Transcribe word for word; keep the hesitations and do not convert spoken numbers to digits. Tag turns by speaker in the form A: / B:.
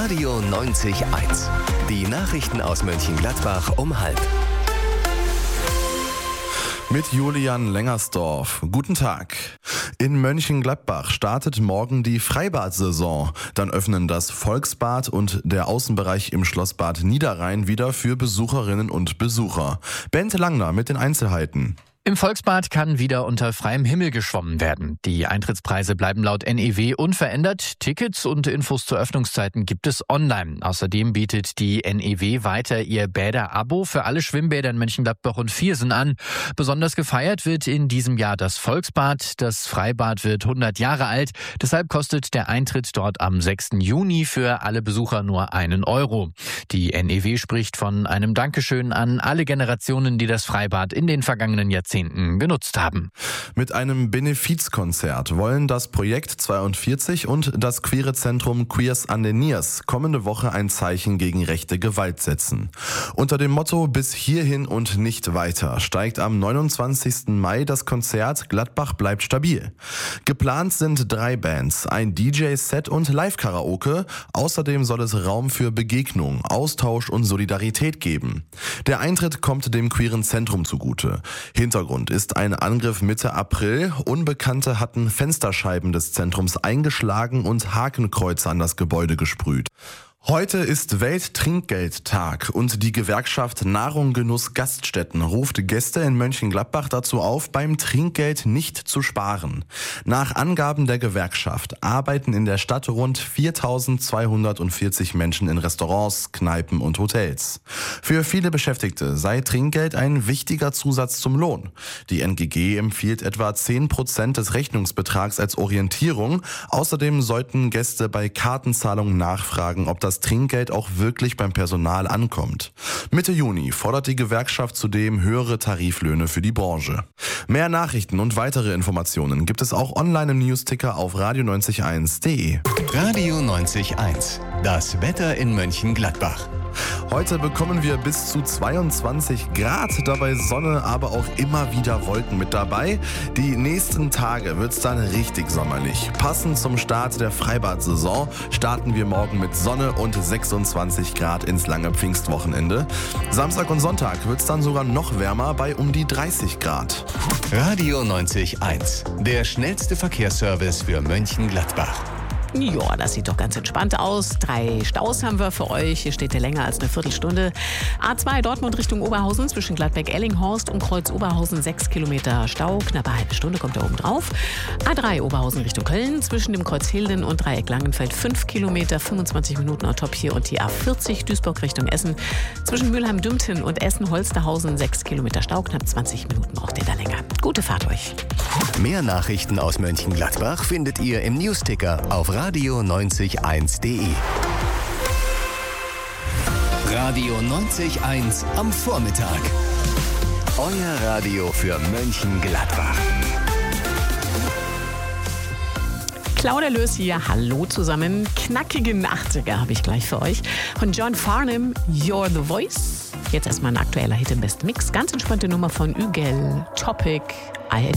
A: Radio neunzig Komma eins. Die Nachrichten aus Mönchengladbach um halb.
B: Mit Julian Lengersdorf. Guten Tag. In Mönchengladbach startet morgen die Freibad-Saison. Dann öffnen das Volksbad und der Außenbereich im Schlossbad Niederrhein wieder für Besucherinnen und Besucher. Bente Langner mit den Einzelheiten.
C: Im Volksbad kann wieder unter freiem Himmel geschwommen werden. Die Eintrittspreise bleiben laut N E W unverändert. Tickets und Infos zu Öffnungszeiten gibt es online. Außerdem bietet die N E W weiter ihr Bäder-Abo für alle Schwimmbäder in Mönchengladbach und Viersen an. Besonders gefeiert wird in diesem Jahr das Volksbad. Das Freibad wird hundert Jahre alt. Deshalb kostet der Eintritt dort am sechsten Juni für alle Besucher nur einen Euro. Die N E W spricht von einem Dankeschön an alle Generationen, die das Freibad in den vergangenen Jahrzehnten genutzt haben.
B: Mit einem Benefizkonzert wollen das Projekt zweiundvierzig und das queere Zentrum Queers an den Niers kommende Woche ein Zeichen gegen rechte Gewalt setzen. Unter dem Motto Bis hierhin und nicht weiter steigt am neunundzwanzigsten Mai das Konzert Gladbach bleibt stabil. Geplant sind drei Bands, ein D J-Set und Live-Karaoke. Außerdem soll es Raum für Begegnung, Austausch und Solidarität geben. Der Eintritt kommt dem queeren Zentrum zugute. Hintergrund ist ein Angriff Mitte April. Unbekannte hatten Fensterscheiben des Zentrums eingeschlagen und Hakenkreuze an das Gebäude gesprüht. Heute ist Welttrinkgeldtag und die Gewerkschaft Nahrung, Genuss, Gaststätten ruft Gäste in Mönchengladbach dazu auf, beim Trinkgeld nicht zu sparen. Nach Angaben der Gewerkschaft arbeiten in der Stadt rund viertausendzweihundertvierzig Menschen in Restaurants, Kneipen und Hotels. Für viele Beschäftigte sei Trinkgeld ein wichtiger Zusatz zum Lohn. Die N G G empfiehlt etwa zehn Prozent des Rechnungsbetrags als Orientierung. Außerdem sollten Gäste bei Kartenzahlungen nachfragen, ob das Trinkgeld auch wirklich beim Personal ankommt. Mitte Juni fordert die Gewerkschaft zudem höhere Tariflöhne für die Branche. Mehr Nachrichten und weitere Informationen gibt es auch online im Newsticker auf radio neunzig Komma eins punkt de.
A: Radio neunzig Komma eins. Das Wetter in Mönchengladbach.
B: Heute bekommen wir bis zu zweiundzwanzig Grad, dabei Sonne, aber auch immer wieder Wolken mit dabei. Die nächsten Tage wird es dann richtig sommerlich. Passend zum Start der Freibad-Saison starten wir morgen mit Sonne und sechsundzwanzig Grad ins lange Pfingstwochenende. Samstag und Sonntag wird es dann sogar noch wärmer bei um die dreißig Grad.
A: Radio neunzig Komma eins. Der schnellste Verkehrsservice für Mönchengladbach.
D: Ja, das sieht doch ganz entspannt aus. Drei Staus haben wir für euch. Hier steht der länger als eine Viertelstunde. A zwei Dortmund Richtung Oberhausen zwischen Gladbeck-Ellinghorst und Kreuz Oberhausen sechs Kilometer Stau. Knappe eine halbe Stunde kommt da oben drauf. A drei Oberhausen Richtung Köln zwischen dem Kreuz Hilden und Dreieck Langenfeld fünf Kilometer, fünfundzwanzig Minuten on top hier. Und die A vierzig Duisburg Richtung Essen zwischen Mülheim-Dümpten und Essen-Holsterhausen sechs Kilometer Stau. Knapp zwanzig Minuten braucht ihr da länger. Gute Fahrt euch.
A: Mehr Nachrichten aus Mönchengladbach findet ihr im Newsticker auf radio neunzig Komma eins punkt de. Radio neunzig Komma eins am Vormittag. Euer Radio für Mönchengladbach.
D: Claudia Lös hier, hallo zusammen. Knackigen achtziger habe ich gleich für euch. Von John Farnham, You're the Voice. Jetzt erstmal ein aktueller Hit im Best Mix. Ganz entspannte Nummer von Ügel, Topic, I